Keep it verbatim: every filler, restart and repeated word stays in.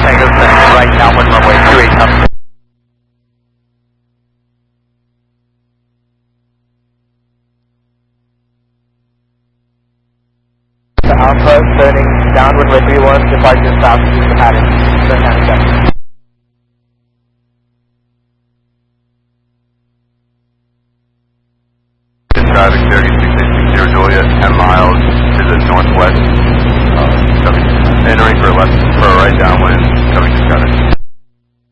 Tango ten, right downwind runway two eight up. Alpha, turning downwind runway three one, departure south, use the pattern, turn ninety seconds. Traffic thirty-six eighty Julia, ten miles to the northwest, uh, coming, entering for a left, for a right downwind, coming to Scottish.